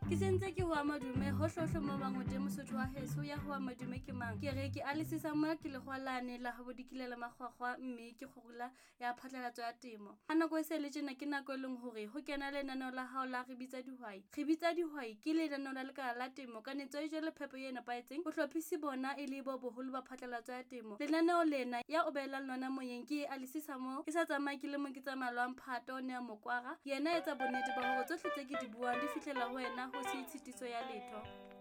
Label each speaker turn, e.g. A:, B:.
A: Ke sentse ke hoa madume ho hlohlo mo bangode Mosotho wa heso ya hoa madume ke mang. Ke re ke alisisa mo ke legwalane la ho bodikile makgwakgwa mme ke kgorula ya phatlalatso ya temo. Ha nako e se le tjena ke nako e leng hore ho kena lenaneo la hao la re bitsa dihwai. Re bitsa dihwai ke lenaneo la lekala la temo ka netso e jele phepo e nepaetseng. Bohlophisi bona e le bo boholo ba phatlalatso ya temo. Lenaneo lena ya o behelang lona moyeng ke alisisa mo ke sa tsamaye ke le mo ke tsamalwang phato ne ya mokwara. Yena etsa bonnete ba hore tsohle tse ke di buang di fihlela ho wena ho se tshitiso ya letho.